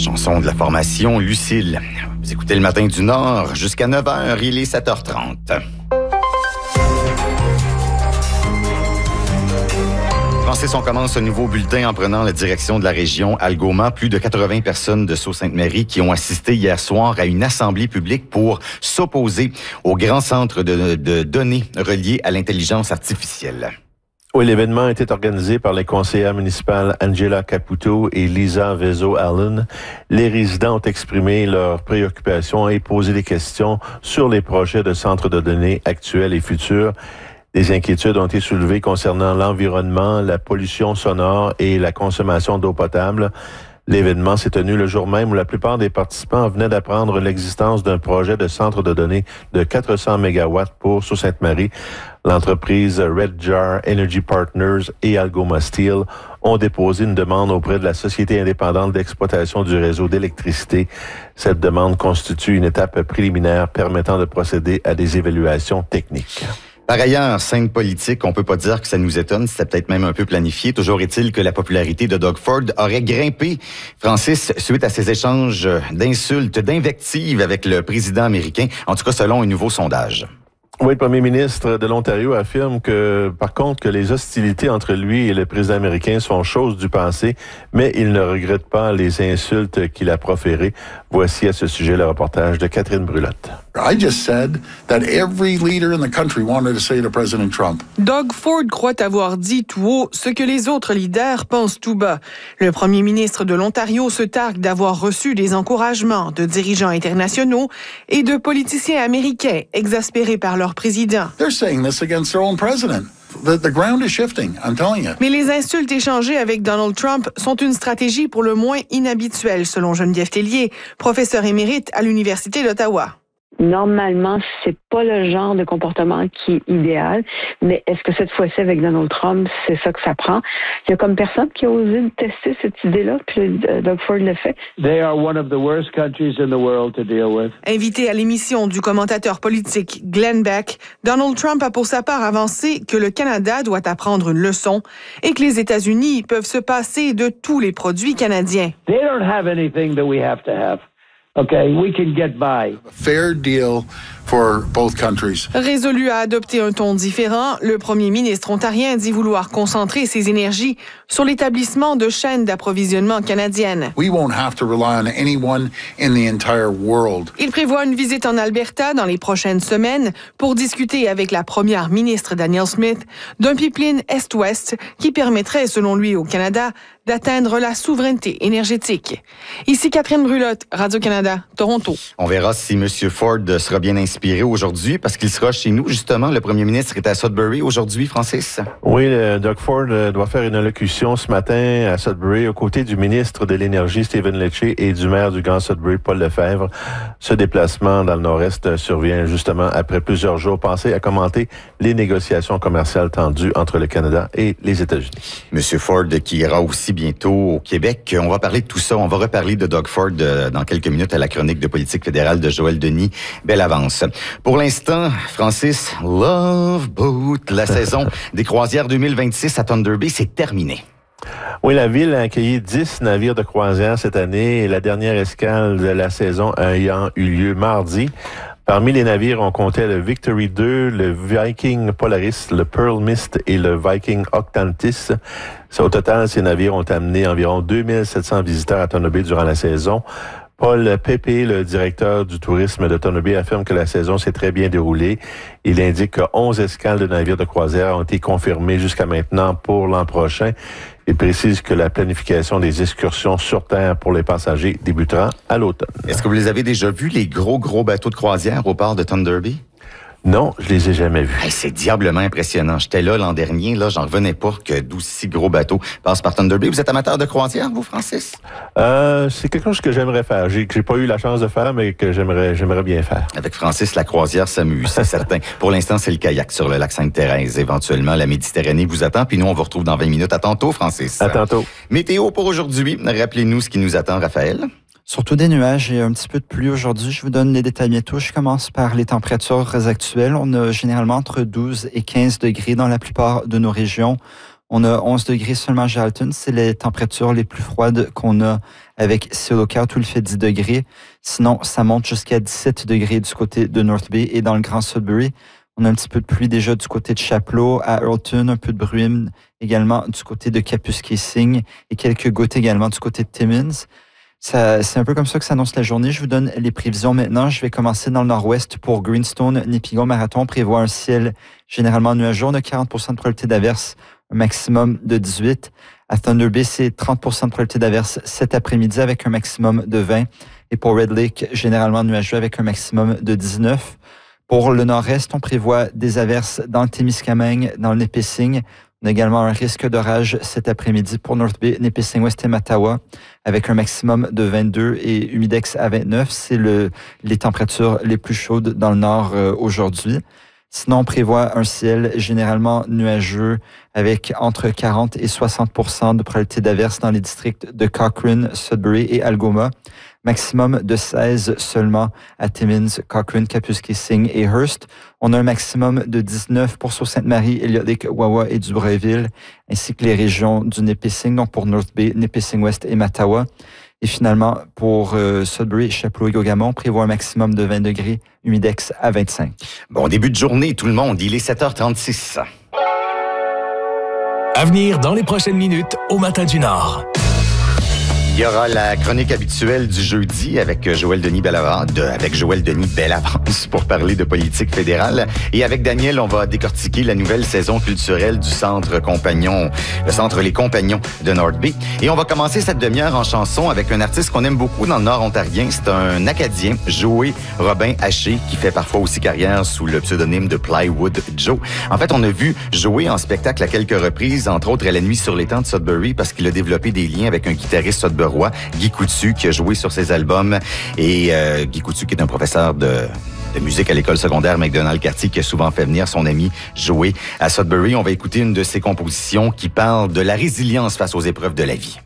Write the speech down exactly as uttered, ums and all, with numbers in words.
Chanson de la formation Lucille. Vous écoutez Le Matin du Nord jusqu'à neuf heures, il est sept heures trente. Francis, on commence un nouveau bulletin en prenant la direction de la région Algoma. Plus de quatre-vingts personnes de Sault-Sainte-Marie qui ont assisté hier soir à une assemblée publique pour s'opposer au grand centre de, de données relié à l'intelligence artificielle. Oui, l'événement était organisé par les conseillères municipales Angela Caputo et Lisa Vezo-Allen. Les résidents ont exprimé leurs préoccupations et posé des questions sur les projets de centres de données actuels et futurs. Des inquiétudes ont été soulevées concernant l'environnement, la pollution sonore et la consommation d'eau potable. L'événement s'est tenu le jour même où la plupart des participants venaient d'apprendre l'existence d'un projet de centre de données de quatre cents mégawatts pour Sault-Sainte-Marie. L'entreprise Red Jar Energy Partners et Algoma Steel ont déposé une demande auprès de la Société indépendante d'exploitation du réseau d'électricité. Cette demande constitue une étape préliminaire permettant de procéder à des évaluations techniques. Par ailleurs, scène politique, on peut pas dire que ça nous étonne, c'était peut-être même un peu planifié. Toujours est-il que la popularité de Doug Ford aurait grimpé, Francis, suite à ses échanges d'insultes, d'invectives avec le président américain, en tout cas selon un nouveau sondage. Oui, le premier ministre de l'Ontario affirme que, par contre, que les hostilités entre lui et le président américain sont choses du passé, mais il ne regrette pas les insultes qu'il a proférées. Voici à ce sujet le reportage de Catherine Brulotte. I just said that every leader in the country wanted to say to President Trump. Doug Ford croit avoir dit tout haut ce que les autres leaders pensent tout bas. Le premier ministre de l'Ontario se targue d'avoir reçu des encouragements de dirigeants internationaux et de politiciens américains exaspérés par leur président. They're saying this against their own president. The, the ground is shifting, I'm telling you. Mais les insultes échangées avec Donald Trump sont une stratégie pour le moins inhabituelle, selon Geneviève Tellier, professeure émérite à l'Université d'Ottawa. Normalement, c'est pas le genre de comportement qui est idéal, mais est-ce que cette fois-ci avec Donald Trump, c'est ça que ça prend? Il y a comme personne qui a osé tester cette idée-là, puis Doug Ford le fait. They are one of the worst countries in the world to deal with. Invité à l'émission du commentateur politique Glenn Beck, Donald Trump a pour sa part avancé que le Canada doit apprendre une leçon et que les États-Unis peuvent se passer de tous les produits canadiens. They don't have anything that we have to have. Okay, we can get by. Fair deal for both countries. Résolu à adopter un ton différent, le premier ministre ontarien dit vouloir concentrer ses énergies sur l'établissement de chaînes d'approvisionnement canadiennes. We won't have to rely on anyone in the entire world. Il prévoit une visite en Alberta dans les prochaines semaines pour discuter avec la première ministre Danielle Smith d'un pipeline Est-Ouest qui permettrait, selon lui, au Canada, d'atteindre la souveraineté énergétique. Ici Catherine Brulotte, Radio-Canada, Toronto. On verra si M. Ford sera bien inspiré aujourd'hui parce qu'il sera chez nous. Justement, le premier ministre est à Sudbury aujourd'hui, Francis. Oui, Doug Ford doit faire une allocution ce matin à Sudbury aux côtés du ministre de l'Énergie, Stephen Lecce, et du maire du Grand Sudbury, Paul Lefebvre. Ce déplacement dans le nord-est survient justement après plusieurs jours passés à commenter les négociations commerciales tendues entre le Canada et les États-Unis. M. Ford qui ira aussi bientôt au Québec. On va parler de tout ça. On va reparler de Doug Ford euh, dans quelques minutes à la chronique de politique fédérale de Joël Denis. Belle avance. Pour l'instant, Francis, Love Boat, la saison des croisières deux mille vingt-six à Thunder Bay, c'est terminé. Oui, la ville a accueilli dix navires de croisière cette année et la dernière escale de la saison ayant eu lieu mardi. Parmi les navires, on comptait le Victory deux, le Viking Polaris, le Pearl Mist et le Viking Octantis. Au total, ces navires ont amené environ deux mille sept cents visiteurs à Thunder Bay durant la saison. Paul Pépé, le directeur du tourisme de Thunder Bay, affirme que la saison s'est très bien déroulée. Il indique que onze escales de navires de croisière ont été confirmées jusqu'à maintenant pour l'an prochain. Il précise que la planification des excursions sur Terre pour les passagers débutera à l'automne. Est-ce que vous les avez déjà vus, les gros, gros bateaux de croisière au port de Thunder Bay? Non, je les ai jamais vus. Hey, c'est diablement impressionnant. J'étais là l'an dernier, là, j'en revenais pas que d'aussi gros bateaux passent par Thunder Bay. Vous êtes amateur de croisière, vous, Francis? Euh, c'est quelque chose que j'aimerais faire. J'ai, que j'ai pas eu la chance de faire, mais que j'aimerais, j'aimerais bien faire. Avec Francis, la croisière s'amuse, c'est certain. Pour l'instant, c'est le kayak sur le lac Sainte-Thérèse. Éventuellement, la Méditerranée vous attend. Puis nous, on vous retrouve dans vingt minutes. À tantôt, Francis. À tantôt. Météo pour aujourd'hui. Rappelez-nous ce qui nous attend, Raphaël. Surtout des nuages et un petit peu de pluie aujourd'hui. Je vous donne les détails bientôt. Je commence par les températures actuelles. On a généralement entre douze et quinze degrés dans la plupart de nos régions. On a onze degrés seulement à Geraldton. C'est les températures les plus froides qu'on a avec Silocaut où il fait dix degrés. Sinon, ça monte jusqu'à dix-sept degrés du côté de North Bay et dans le Grand Sudbury. On a un petit peu de pluie déjà du côté de Chapleau, à Earlton, un peu de bruine également du côté de Kapuskasing et quelques gouttes également du côté de Timmins. Ça, c'est un peu comme ça que s'annonce la journée. Je vous donne les prévisions maintenant. Je vais commencer dans le nord-ouest pour Greenstone, Nipigon, Marathon. On prévoit un ciel généralement nuageux. On a quarante pour cent de probabilité d'averse, un maximum de dix-huit. À Thunder Bay, c'est trente pour cent de probabilité d'averse cet après-midi avec un maximum de vingt. Et pour Red Lake, généralement nuageux avec un maximum de dix-neuf. Pour le nord-est, on prévoit des averses dans le Témiscamingue, dans le Nipissing. On a également un risque d'orage cet après-midi pour North Bay, Nipissing-Ouest et Mattawa, avec un maximum de vingt-deux et humidex à vingt-neuf. C'est le, les températures les plus chaudes dans le nord euh, aujourd'hui. Sinon, on prévoit un ciel généralement nuageux avec entre quarante et soixante pour cent de probabilité d'averse dans les districts de Cochrane, Sudbury et Algoma. Maximum de seize seulement à Timmins, Cochrane, Kapuskasing et Hearst. On a un maximum de dix-neuf pour Sault-Sainte-Marie, Elliott Lake, Wawa et Dubreuilville, ainsi que les régions du Nipissing, donc pour North Bay, Nipissing-Ouest et Mattawa. Et finalement, pour euh, Sudbury, Chapleau et Gaugamont, on prévoit un maximum de vingt degrés, humidex à vingt-cinq. Bon début de journée, tout le monde. Il est sept heures trente-six. À venir dans les prochaines minutes au Matin du Nord. Il y aura la chronique habituelle du jeudi avec Joël Denis Bellavance, avec Joël Denis Bellavance pour parler de politique fédérale. Et avec Daniel, on va décortiquer la nouvelle saison culturelle du Centre Compagnon, le Centre Les Compagnons de North Bay. Et on va commencer cette demi-heure en chanson avec un artiste qu'on aime beaucoup dans le Nord ontarien. C'est un Acadien, Joey Robin Haché, qui fait parfois aussi carrière sous le pseudonyme de Plywood Joe. En fait, on a vu Joey en spectacle à quelques reprises, entre autres à la Nuit sur l'étang de Sudbury, parce qu'il a développé des liens avec un guitariste Sudbury, Guy Coutu, qui a joué sur ses albums. Et euh, Guy Coutu, qui est un professeur de, de musique à l'école secondaire McDonald-Cartier, qui a souvent fait venir son ami jouer à Sudbury. On va écouter une de ses compositions qui parle de la résilience face aux épreuves de la vie.